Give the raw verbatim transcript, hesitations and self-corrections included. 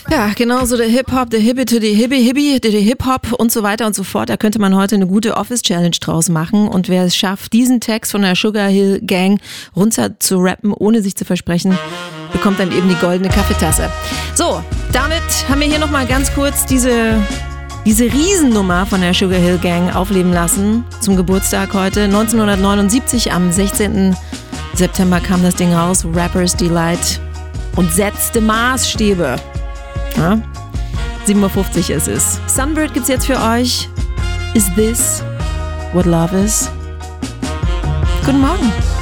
Ja, genauso der Hip-Hop, der Hippie to the Hippie, Hippie, der Hip-Hop und so weiter und so fort. Da könnte man heute eine gute Office-Challenge draus machen. Und wer es schafft, diesen Text von der Sugar Hill Gang runter zu rappen, ohne sich zu versprechen, bekommt dann eben die goldene Kaffeetasse. So, damit haben wir hier nochmal ganz kurz diese, diese Riesennummer von der Sugar Hill Gang aufleben lassen zum Geburtstag heute. neunzehnhundertneunundsiebzig, am sechzehnten September kam das Ding raus, Rapper's Delight, und setzte Maßstäbe. Ja? sieben Uhr fünfzig ist es. Sunbird gibt's jetzt für euch. Is this what love is? Guten Morgen.